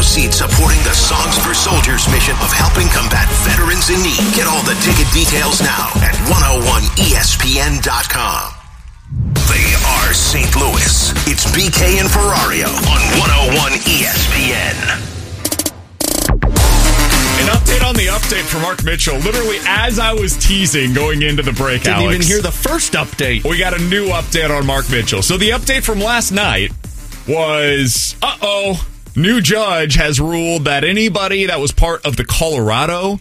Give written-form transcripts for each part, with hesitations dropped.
proceeds supporting the Songs for Soldiers mission of helping combat veterans in need. Get all the ticket details now at 101ESPN.com. They are St. Louis. It's BK and Ferrario on 101 ESPN. An update on the update for Mark Mitchell. Literally, as I was teasing going into the break, Didn't Alex, even hear the first update. We got a new update on Mark Mitchell. So the update from last night was, new judge has ruled that anybody that was part of the Colorado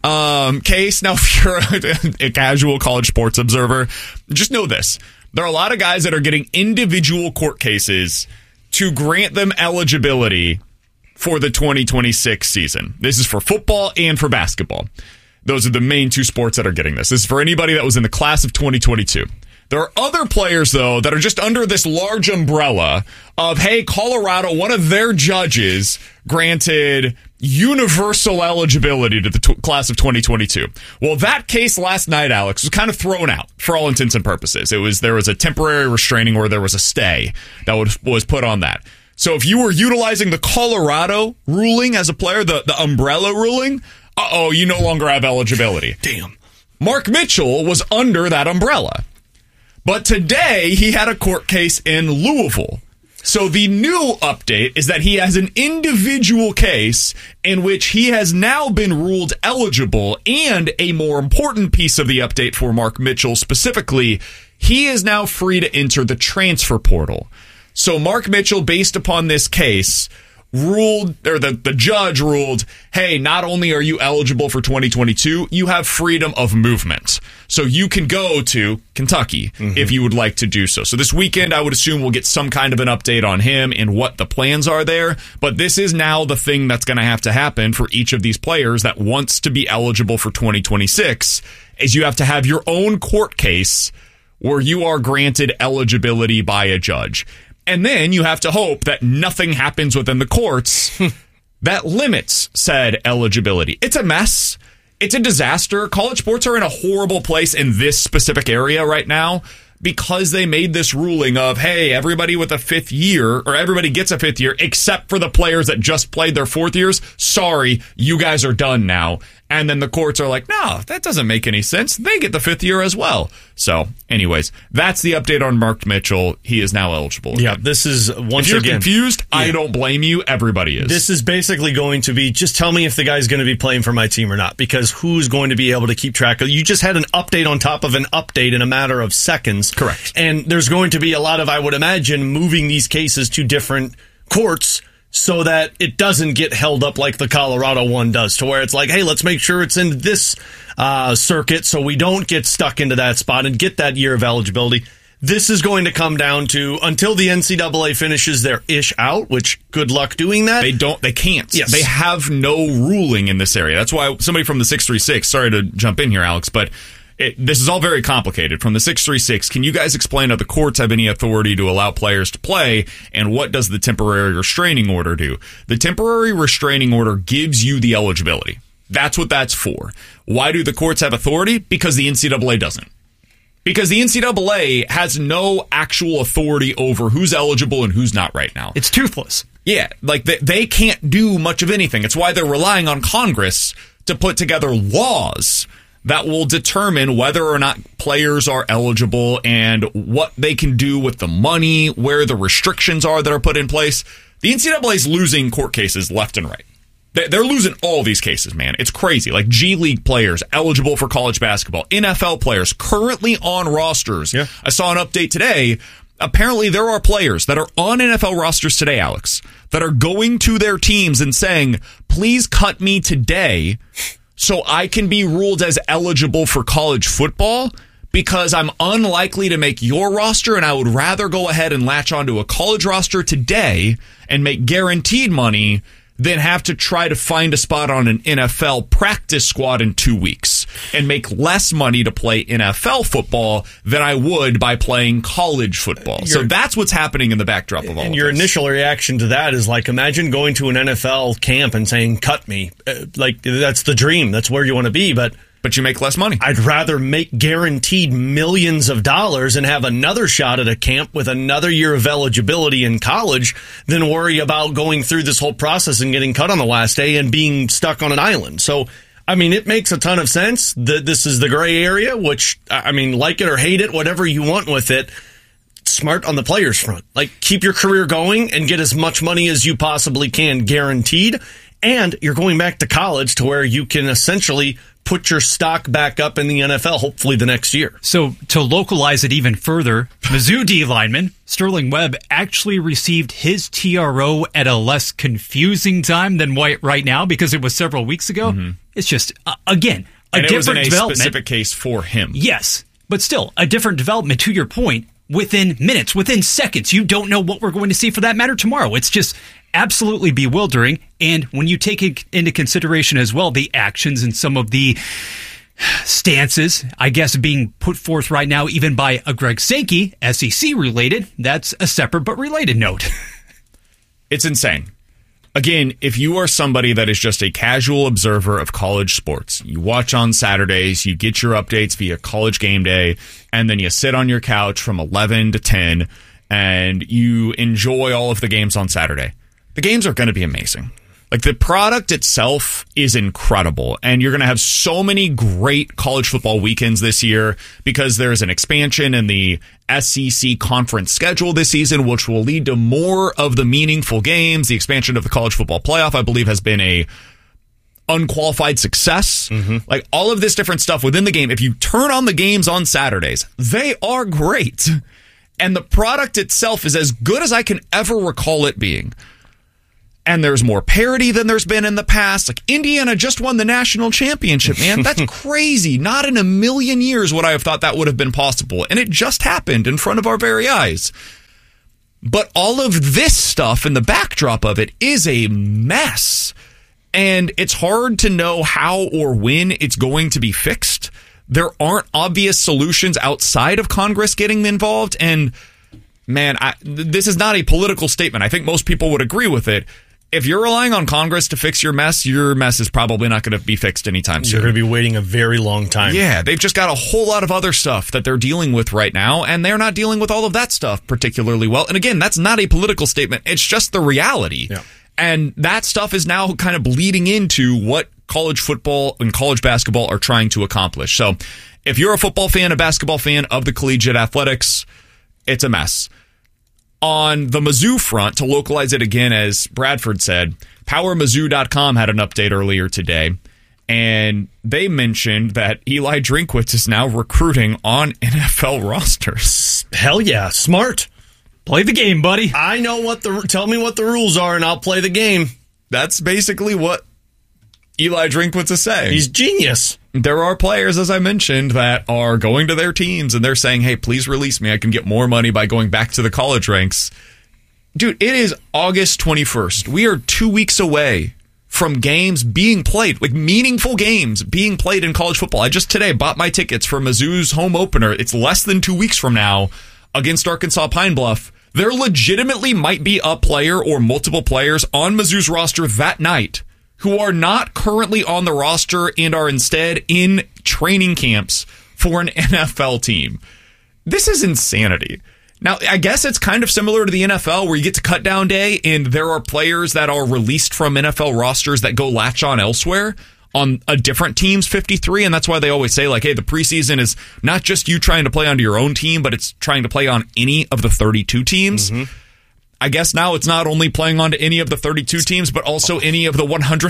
case. Now, if you're a casual college sports observer, just know this. There are a lot of guys that are getting individual court cases to grant them eligibility for the 2026 season. This is for football and for basketball. Those are the main two sports that are getting this. This is for anybody that was in the class of 2022. There are other players, though, that are just under this large umbrella of, hey, Colorado, one of their judges granted universal eligibility to the class of 2022. Well, that case last night, Alex, was kind of thrown out for all intents and purposes. There was a temporary restraining order, there was a stay that was put on that. So if you were utilizing the Colorado ruling as a player, the umbrella ruling, you no longer have eligibility. Damn. Mark Mitchell was under that umbrella. But today, he had a court case in Louisville. So the new update is that he has an individual case in which he has now been ruled eligible, and a more important piece of the update for Mark Mitchell specifically, he is now free to enter the transfer portal. So Mark Mitchell, based upon this case, ruled, or the judge ruled, hey, not only are you eligible for 2022, you have freedom of movement. So you can go to Kentucky if you would like to do so. So this weekend, I would assume we'll get some kind of an update on him and what the plans are there. But this is now the thing that's going to have to happen for each of these players that wants to be eligible for 2026, is you have to have your own court case where you are granted eligibility by a judge. And then you have to hope that nothing happens within the courts that limits said eligibility. It's a mess. It's a disaster. College sports are in a horrible place in this specific area right now because they made this ruling of, hey, everybody with a fifth year, or everybody gets a fifth year, except for the players that just played their fourth years. Sorry, you guys are done now. And then the courts are like, no, that doesn't make any sense. They get the fifth year as well. So, anyways, that's the update on Mark Mitchell. He is now eligible again. Yeah, this is, once if you're again, confused, I don't blame you. Everybody is. This is basically going to be, just tell me if the guy's going to be playing for my team or not, because who's going to be able to keep track of? You just had an update on top of an update in a matter of seconds. Correct. And there's going to be a lot of, I would imagine, moving these cases to different courts so that it doesn't get held up like the Colorado one does, to where it's like, hey, let's make sure it's in this circuit so we don't get stuck into that spot and get that year of eligibility. This is going to come down to, until the NCAA finishes their ish out, which good luck doing that. They can't. Yes. They have no ruling in this area. That's why somebody from the 636, sorry to jump in here, Alex, but this is all very complicated. From the 636, can you guys explain how the courts have any authority to allow players to play, and what does the temporary restraining order do? The temporary restraining order gives you the eligibility. That's what that's for. Why do the courts have authority? Because the NCAA doesn't. Because the NCAA has no actual authority over who's eligible and who's not right now. It's toothless. Yeah, like they can't do much of anything. It's why they're relying on Congress to put together laws that will determine whether or not players are eligible and what they can do with the money, where the restrictions are that are put in place. The NCAA is losing court cases left and right. They're losing all these cases, man. It's crazy. Like G League players eligible for college basketball, NFL players currently on rosters. Yeah. I saw an update today. Apparently there are players that are on NFL rosters today, Alex, that are going to their teams and saying, please cut me today so I can be ruled as eligible for college football, because I'm unlikely to make your roster, and I would rather go ahead and latch onto a college roster today and make guaranteed money than have to try to find a spot on an NFL practice squad in 2 weeks and make less money to play NFL football than I would by playing college football. So that's what's happening in the backdrop of all of this. And your initial reaction to that is like, imagine going to an NFL camp and saying, cut me. Like, that's the dream. That's where you want to be. But but you make less money. I'd rather make guaranteed millions of dollars and have another shot at a camp with another year of eligibility in college than worry about going through this whole process and getting cut on the last day and being stuck on an island. So, I mean, it makes a ton of sense that this is the gray area, which, I mean, like it or hate it, whatever you want with it, smart on the players front. Like, keep your career going and get as much money as you possibly can, guaranteed. And you're going back to college to where you can essentially put your stock back up in the NFL, hopefully the next year. So to localize it even further, Mizzou D lineman Sterling Webb actually received his TRO at a less confusing time than right now because it was several weeks ago. Mm-hmm. It's just, again, and different it was in development. a specific case for him. Yes, but still, a different development to your point. Within minutes, within seconds, you don't know what we're going to see for that matter tomorrow. It's just absolutely bewildering. And when you take into consideration as well the actions and some of the stances, I guess, being put forth right now, even by a Greg Sankey, SEC related, that's a separate but related note. It's insane. Again, if you are somebody that is just a casual observer of college sports, you watch on Saturdays, you get your updates via College Game Day, and then you sit on your couch from 11 to 10, and you enjoy all of the games on Saturday. The games are going to be amazing. Like, the product itself is incredible, and you're going to have so many great college football weekends this year because there's an expansion in the SEC conference schedule this season, which will lead to more of the meaningful games. The expansion of the college football playoff, I believe, has been a unqualified success. Mm-hmm. Like, all of this different stuff within the game. If you turn on the games on Saturdays, they are great. And the product itself is as good as I can ever recall it being. And there's more parity than there's been in the past. Like, Indiana just won the national championship, man. That's crazy. Not in a million years would I have thought that would have been possible. And it just happened in front of our very eyes. But all of this stuff and the backdrop of it is a mess. And it's hard to know how or when it's going to be fixed. There aren't obvious solutions outside of Congress getting involved. And, man, this is not a political statement. I think most people would agree with it. If you're relying on Congress to fix your mess is probably not going to be fixed anytime soon. You're going to be waiting a very long time. Yeah, they've just got a whole lot of other stuff that they're dealing with right now, and they're not dealing with all of that stuff particularly well. And again, that's not a political statement. It's just the reality. Yeah. And that stuff is now kind of bleeding into what college football and college basketball are trying to accomplish. So if you're a football fan, a basketball fan of the collegiate athletics, it's a mess. On the Mizzou front, to localize it again, as Bradford said, PowerMizzou.com had an update earlier today, and they mentioned that Eli Drinkwitz is now recruiting on NFL rosters. Hell yeah, smart. Play the game, buddy. I know tell me what the rules are, and I'll play the game. That's basically what Eli Drinkwitz is saying. He's genius. There are players, as I mentioned, that are going to their teams and they're saying, hey, please release me. I can get more money by going back to the college ranks. Dude, it is August 21st. We are 2 weeks away from games being played, like meaningful games being played in college football. I just today bought my tickets for Mizzou's home opener. It's less than 2 weeks from now against Arkansas Pine Bluff. There legitimately might be a player or multiple players on Mizzou's roster that night who are not currently on the roster and are instead in training camps for an NFL team. This is insanity. Now, I guess it's kind of similar to the NFL where you get to cut down day and there are players that are released from NFL rosters that go latch on elsewhere on a different team's 53. And that's why they always say, like, hey, the preseason is not just you trying to play onto your own team, but it's trying to play on any of the 32 teams. Mm-hmm. I guess now it's not only playing onto any of the 32 teams, but also any of the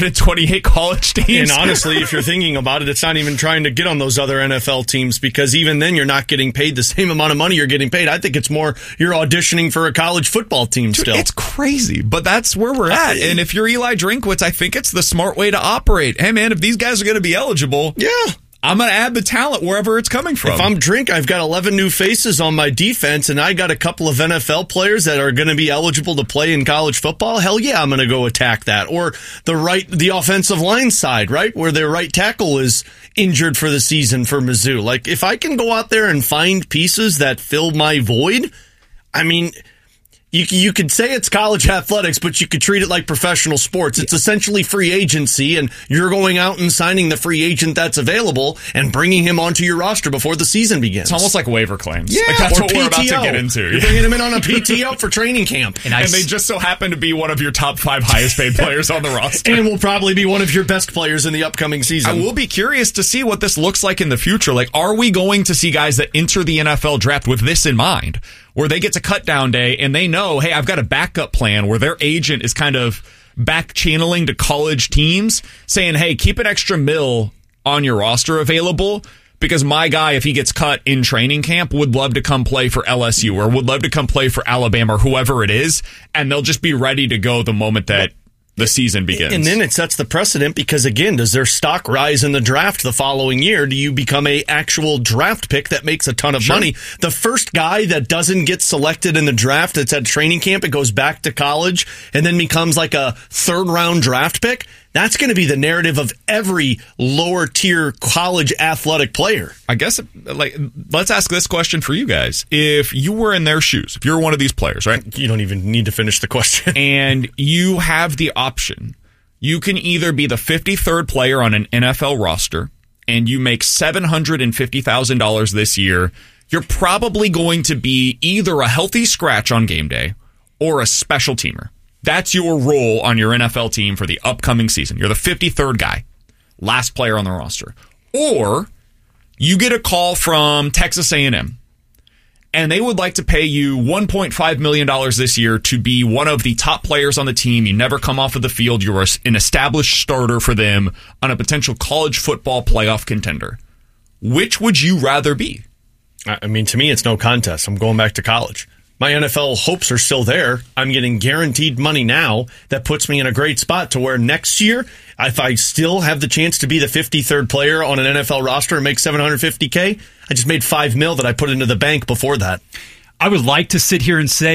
128 college teams. And honestly, if you're thinking about it, it's not even trying to get on those other NFL teams because even then you're not getting paid the same amount of money you're getting paid. I think it's more you're auditioning for a college football team still. It's crazy, but that's where we're at. And if you're Eli Drinkwitz, I think it's the smart way to operate. Hey, man, if these guys are going to be eligible, yeah, I'm going to add the talent wherever it's coming from. If I'm Drink, I've got 11 new faces on my defense, and I got a couple of NFL players that are going to be eligible to play in college football. Hell yeah, I'm going to go attack that. Or the offensive line side, right, where their right tackle is injured for the season for Mizzou. Like, if I can go out there and find pieces that fill my void, I mean, You could say it's college athletics, but you could treat it like professional sports. It's essentially free agency, and you're going out and signing the free agent that's available and bringing him onto your roster before the season begins. It's almost like waiver claims. Yeah, like that's or what PTO. we're about to get into. You're bringing him in on a PTO for training camp. And they just so happen to be one of your top 5 highest paid players on the roster. And will probably be one of your best players in the upcoming season. I will be curious to see what this looks like in the future. Like, are we going to see guys that enter the NFL draft with this in mind? Where they get to cut down day and they know, hey, I've got a backup plan where their agent is kind of back channeling to college teams saying, hey, keep an extra $1 on your roster available because my guy, if he gets cut in training camp, would love to come play for LSU or would love to come play for Alabama or whoever it is. And they'll just be ready to go the moment that the season begins. And then it sets the precedent because, again, does their stock rise in the draft the following year? Do you become a actual draft pick that makes a ton of money? The first guy that doesn't get selected in the draft that's at training camp, it goes back to college and then becomes like a third-round draft pick, that's going to be the narrative of every lower-tier college athletic player. I guess, like, let's ask this question for you guys. If you were in their shoes, if you're one of these players, right? You don't even need to finish the question. And you have the option. You can either be the 53rd player on an NFL roster and you make $750,000 this year. You're probably going to be either a healthy scratch on game day or a special teamer. That's your role on your NFL team for the upcoming season. You're the 53rd guy, last player on the roster. Or you get a call from Texas A&M, and they would like to pay you $1.5 million this year to be one of the top players on the team. You never come off of the field. You're an established starter for them on a potential college football playoff contender. Which would you rather be? I mean, to me, it's no contest. I'm going back to college. My NFL hopes are still there. I'm getting guaranteed money now that puts me in a great spot to where next year, if I still have the chance to be the 53rd player on an NFL roster and make $750K, I just made $5 million that I put into the bank before that. I would like to sit here and say